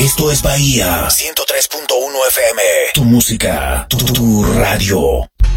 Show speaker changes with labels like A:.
A: Esto es Bahía 103.1 FM. Tu música, tu radio.